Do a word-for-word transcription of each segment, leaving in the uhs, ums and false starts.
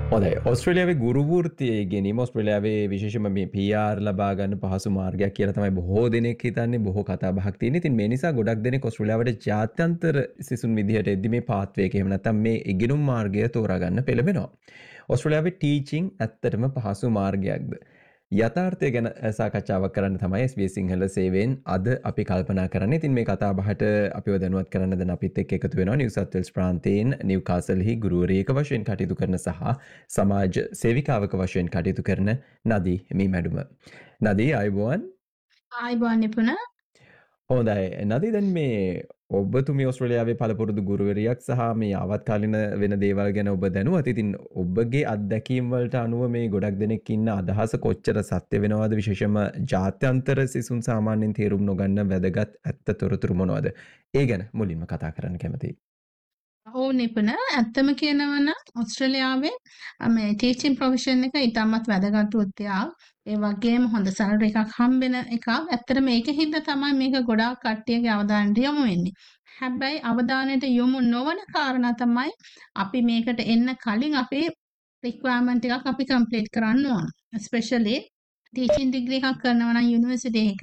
හොඳයි. ඕස්ට්‍රේලියාවේ ගුරු වෘත්තිය ගැනීම ඕස්ට්‍රේලියාවේ විශේෂයෙන්ම මේ පී ආර් ලබා ගන්න පහසු මාර්ගයක් කියලා තමයි බොහෝ දෙනෙක් හිතන්නේ. බොහෝ කතා බහක් තියෙන. ඉතින් මේ නිසා ගොඩක් දෙනෙක් ඕස්ට්‍රේලියාවට ජාත්‍යන්තර සිසුන් විදිහට එද්දි මේ පාත්වයක එහෙම නැත්නම් මේ ඉගෙනුම් මාර්ගය තෝරා ගන්න පෙළඹෙනවා. ඕස්ට්‍රේලියාවේ ටීචිං ඇත්තටම පහසු මාර්ගයක්ද? යථාර්ථය ගැන සාකච්ඡාවක් කරන්න තමයි එස් බී එස් සිංහල සේවයෙන් අද අපි කල්පනා කරන්නේ. ඉතින් මේ කතා බහට අපිව දැනුවත් කරන්න දැන් අපිත් එක්ක එකතු වෙනවා නිව් සවුත් වෙල්ස් ප්‍රාන්තයෙන් නිව්කාසල්හි ගුරුවරියක වශයෙන් කටයුතු කරන සහ සමාජ සේවිකාවක වශයෙන් කටයුතු කරන නදී මේ මැඩුම. නදී ආයුබෝවන්. ආයුබෝවන් නිපුණ. හොඳයි. නදී දැන් මේ ඔබතුමිය ඕස්ට්‍රේලියාවේ පළපුරුදු ගුරුවරියක් සහ මේ ආවත්කාලින වෙන දේවල් ගැන ඔබ දැනුවත්. ඉතින් ඔබගේ අත්දැකීම් වලට අනුව මේ ගොඩක් දෙනෙක් ඉන්න අදහස කොච්චර සත්‍ය වෙනවද? විශේෂයෙන්ම ජාත්‍යන්තර සිසුන් සාමාන්‍යයෙන් තේරුම් නොගන්න වැදගත් ඇත්ත තොරතුරු මොනවද? ඒ ගැන මුලින්ම කතා කරන්න කැමතියි. ඔව් නිපුණ. ඇත්තම කියනවා නම් ඕස්ට්‍රේලියාවේ මේ ටීචින් ප්‍රොෆෙෂන් එක ඉතාමත් වැදගත් වෘත්තියක්. ඒ වගේම හොඳ සැලරි එකක් හම්බෙන එකක්. ඇත්තට මේකෙහිඳ තමයි මේක ගොඩාක් කට්ටියගේ අවධානයට යොමු වෙන්නේ. හැබැයි අවධානයට යොමු නොවන කාරණා තමයි අපි මේකට එන්න කලින් අපේ රික්වයර්මන්ට් එකක් අපි කම්ප්ලීට් කරන්න ඕන. ස්පෙෂලි ටීචින් ඩිග්‍රී එකක් කරනවා නම් යුනිවර්සිටි එක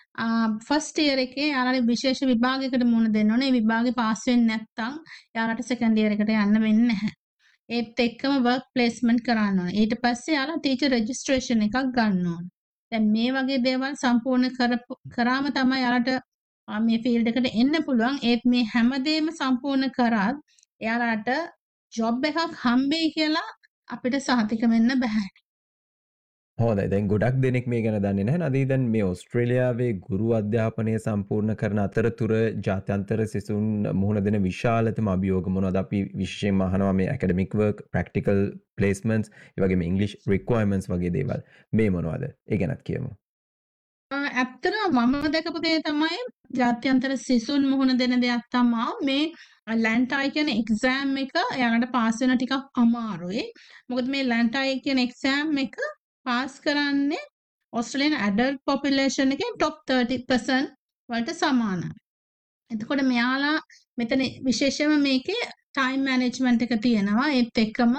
ෆස්ට් ඉයර් එකේ යාළුවා විශේෂ විභාගයකට මුහුණ දෙන්න ඕනේ. ඒ විභාගේ පාස් වෙන්නේ නැත්නම් යාළුවාට සෙකන්ඩ් ඉයර් එකට යන්න වෙන්නේ නැහැ. ඒත් එක්කම වර්ක් ප්ලේස්මන්ට් කරන්න ඕනේ. ඊට පස්සේ යාළුවා ටීචර් රෙජිස්ට්‍රේෂන් එකක් ගන්න ඕනේ. දැන් මේ වගේ දේවල් සම්පූර්ණ කරපු කරාම තමයි යාළුවාට මේ ෆීල්ඩ් එකට එන්න පුළුවන්. ඒත් මේ හැමදේම සම්පූර්ණ කරත් එයාලට ජොබ් එකක් හම්බෙයි කියලා අපිට සහතික වෙන්න බෑ. හොඳයි. දැන් ගොඩක් දෙනෙක් මේ ගැන දන්නේ නැහැ. නදී දැන් මේ ඕස්ට්‍රේලියාවේ ගුරු අධ්‍යාපනය සම්පූර්ණ කරන අතරතුර ජාත්‍යන්තර සිසුන් මුහුණ දෙන විශාලතම අභියෝග මොනවද? අපි විශේෂයෙන්ම අහනවා මේ ඇකඩමික් වර්ක්, ප්‍රැක්ටිකල් ප්ලේස්මන්ට්ස්, ඒ වගේම ඉංග්‍රීසි රික්වයර්මන්ට්ස් වගේ දේවල්. මේ මොනවද? ඒ ගැනත් කියමු. ඇත්තටම මම දැකපු දේ තමයි ජාත්‍යන්තර සිසුන් මුහුණ දෙන දෙයක් තමා මේ ලැන්ටායි කියන එක්සෑම් එක එයාලට පාස් වෙන ටිකක් අමාරුයි. මොකද මේ ලැන්ටායි කියන එක්සෑම් එක පාස් කරන්නේ ඕස්ට්‍රේලියානු ඇඩල්ට් පොපියුලේෂන් එකේ টොප් thirty percent වලට සමානයි. එතකොට මෙයාලා මෙතන විශේෂයෙන්ම මේකේ ටයිම් මැනේජ්මන්ට් එක තියෙනවා. ඒත් එක්කම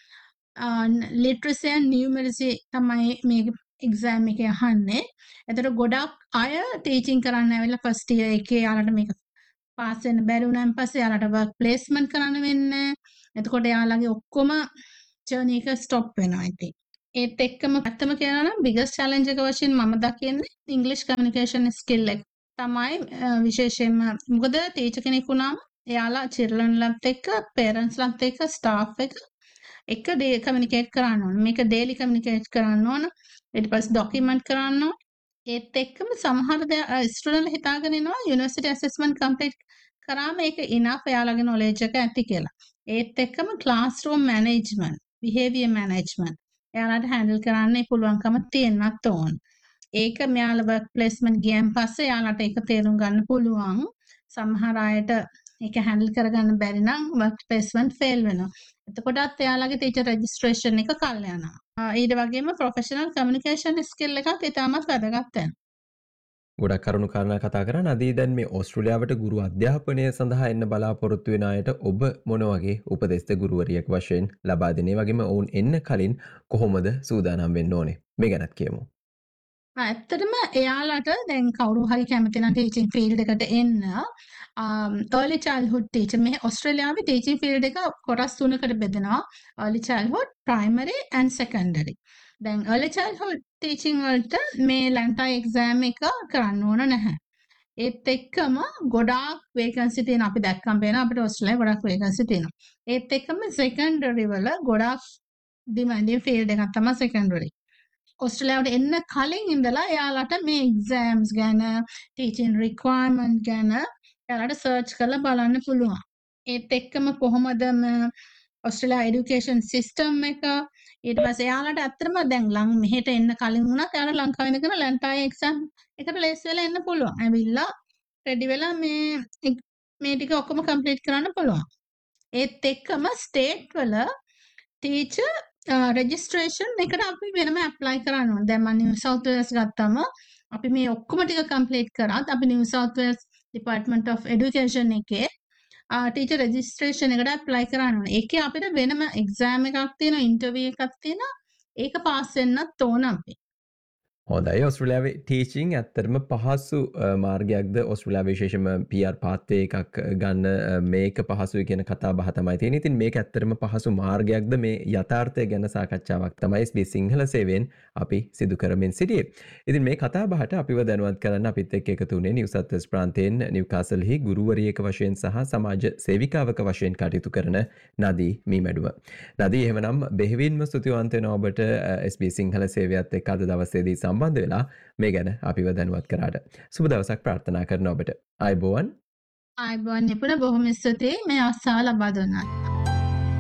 ලිටරසි ඇන්ඩ් නියුමරසි තමයි මේක එක්සෑම් එකේ අහන්නේ. එතකොට ගොඩක් අය ටීචින් කරන්න ඇවිල්ලා ෆස්ට් ඉයර් එකේ යාළුවට මේක පාස් වෙන්න බැරි වුණාන් පස්සේ යාළුවට වර්ක් ප්ලේස්මන්ට් කරන්න වෙන්නේ. එතකොට යාළුවගේ ඔක්කොම ජර්නි එක ස්ටොප් වෙනවා ඉතින්. ඒත් එක්කම ඇත්තම කියනවා නම් බිගස්ට් චැලෙන්ජ් එක වශයෙන් මම දකින්නේ ඉංග්‍රීසි කමියුනිකේෂන් ස්කිල් එක තමයි විශේෂයෙන්ම. මොකද ටීචර් කෙනෙක් වුණාම එයාලා චිල්ඩ්‍රන්ලත් එක්ක, පේරන්ට්ස්ලත් එක්ක, ස්ටාෆ් එක එක ඩේ කමියුනිකේට් කරන්න ඕන. මේක ඩේලි කමියුනිකේට් කරන්න ඕන. ඊට පස්සේ ඩොකියුමන්ට් කරන්න ඕන. ඒත් එක්කම සමහර ස්ටුඩන්ට්ලා හිතාගෙන ඉනවා යුනිවර්සිටි ඇසෙස්මන්ට් කම්ප්ලීට් කරාම ඒක ඉනෆ් එයාලගේ නොලෙජ් එක ඇති කියලා. ඒත් එක්කම class room management, behaviour management එයාලට හැන්ඩල් කරන්න පුළුවන්කම තියෙන්නත් ඕන. ඒක මෙයාලා වර්ක් ප්ලේස්මන්ට් ගියන් පස්සේ එයාලට ඒක තේරුම් ගන්න පුළුවන්. සමහර අයට ඒක හැන්ඩල් කරගන්න බැරි නම් වර්ක් ප්ලේස්මන්ට් ෆේල් වෙනවා. එතකොටත් එයාලගේ ටීචර් රෙජිස්ට්‍රේෂන් එක කල් යනවා. ඊට වගේම ප්‍රොෆෙෂනල් කමියුනිකේෂන් ස්කිල් එකත් ඉතාමත් වැදගත් වෙනවා. ගොඩක් කරුණු කාරණා කතා කරා. නදී දැන් මේ ඕස්ට්‍රේලියාවට ගුරු අධ්‍යාපනය සඳහා එන්න බලාපොරොත්තු වෙන අයට ඔබ මොන වගේ උපදෙස්ද ගුරුවරියක් වශයෙන් ලබා දෙන්නේ? වගේම ඔවුන් එන්න කලින් කොහොමද සූදානම් වෙන්න ඕනේ? මේ ගැනත් කියමු. ඇත්තටම එයාලට දැන් කවුරු හරි කැමති නම් ටීචින් ෆීල්ඩ් එකට එන්න early childhood teacher මේ ඕස්ට්‍රේලියාවේ ටීචින් ෆීල්ඩ් එක කොටස් තුනකට බෙදෙනවා. early childhood, primary and secondary. දැන් early childhood teaching වලට මේ ලැන්ටායි එක්සෑම් එක කරන්න ඕන නැහැ. ඒත් එක්කම ගොඩාක් වේකන්සි තියෙන අපි දැක්කම පේනවා අපිට ඕස්ට්‍රේලියාවේ ගොඩාක් වේකන්සි තියෙනවා. ඒත් එක්කම secondary වල ගොඩාක් demanding field එකක් තමයි secondary. ඕස්ට්‍රේලියාවට එන්න කලින් ඉඳලා එයාලට මේ එක්සෑම්ස් ගැන, ටීචින් රික්වයර්මන්ට් ගැන එයාලට සර්ච් කරලා බලන්න පුළුවන්. ඒත් එක්කම කොහොමද ඕස්ට්‍රේලියා এডুকেෂන් සිස්ටම් එක ඊට පස්සේ එයාලට ඇත්තටම දැන් ලං මෙහෙට එන්න කලින් වුණත් එයාලට ලංකාවේ ඉඳගෙන ලැන්ටායි එක්සෑම් එකට ලේසි වෙලා එන්න පුළුවන්. ඇවිල්ලා රෙඩි වෙලා මේ මේ ටික ඔක්කොම කම්ප්ලීට් කරන්න පුළුවන්. ඒත් එක්කම ස්ටේට් වල ටීචර් රෙජිස්ට්‍රේෂන් එකට අපි වෙනම ඇප්ලයි කරන්න ඕනේ. දැන් මම නිව් සවුත් වේල්ස් ගත්තම අපි මේ ඔක්කොම ටික කම්ප්ලීට් කරාත් අපි New south Wales department of education එකේ ටීචර් රෙජිස්ට්‍රේෂන් එකට ඇප්ලයි කරන්න ඕනේ. ඒකේ අපිට වෙනම එක්සෑම් එකක් තියෙනවා, ඉන්ටර්වියු එකක් තියෙනවා. ඒක පාස් වෙන්නත් ඕන අපි. හොඳයි ඔස්ට්‍රේලියාවේ ටීචිං ඇත්තරම පහසු මාර්ගයක්ද ඔස්ට්‍රේලියාවේ විශේෂම පී ආර් පාත්වේ එකක් ගන්න මේක පහසුයි කියන කතා බහ තමයි තියෙන්නේ. ඉතින් මේක ඇත්තරම පහසු මාර්ගයක්ද මේ යථාර්ථය ගැන සාකච්ඡාවක් තමයි එස් බී එස් සිංහල සේවයෙන් අපි සිදු කරමින් සිටියේ. ඉතින් මේ කතා බහට අපිව දැනුවත් කරන්න අපිත් එක්ක එකතු වුණේ නිව් සවුත් වෙල්ස් ප්‍රාන්තයෙන් නිව්කාසල්හි ගුරුවරියක වශයෙන් සහ සමාජ සේවිකාවක වශයෙන් කටයුතු කරන නදී මීමැඩුව. නදී එහෙමනම් බෙහෙවින්ම ස්තුතිවන්ත වෙනවා ඔබට එස් බී සිංහල සේවයත් එක්ක අද දවසේදී සම්බන්ධ වෙලා මේ ගැන අපිව දැනුවත් කරාට. සුබ දවසක් ප්‍රාර්ථනා කරන ඔබට. ආයුබෝවන්. ආයුබෝවන් නිපුණ බොහොම ස්තුතියි මේ අවස්ථාව ලබා දුන්නාට.